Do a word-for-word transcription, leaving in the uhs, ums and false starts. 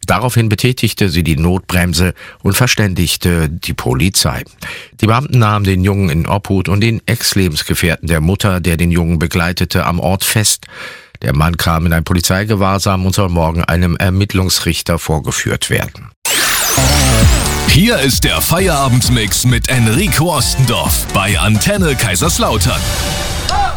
Daraufhin betätigte sie die Notbremse und verständigte die Polizei. Die Beamten nahmen den Jungen in Obhut und den Ex-Lebensgefährten der Mutter, der den Jungen begleitete, am Ort fest. Der Mann kam in ein Polizeigewahrsam und soll morgen einem Ermittlungsrichter vorgeführt werden. Hier ist der Feierabendmix mit Enrico Ostendorf bei Antenne Kaiserslautern.